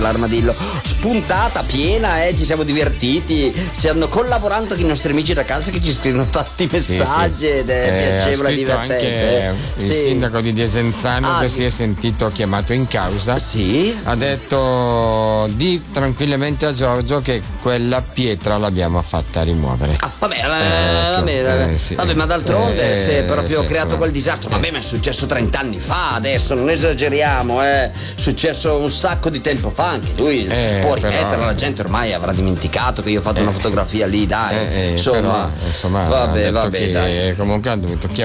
l'armadillo, spuntata, piena, ci siamo divertiti, ci hanno collaborato anche i nostri amici da casa che ci scrivono tanti messaggi ed è piacevole e divertente. Anche il sindaco di Desenzano che si è sentito chiamato in causa, ha detto di tranquillamente a Giorgio che quella pietra l'abbiamo fatta rimuovere. Vabbè, ma d'altronde si è proprio creato quel disastro. Vabbè, ma è successo 30 anni fa, adesso non esageriamo, è successo un sacco di tempo fa. Anche lui può rimetterla, la gente ormai avrà dimenticato che io ho fatto una fotografia lì, dai. Insomma, vabbè, dai. Comunque ha dovuto chiamare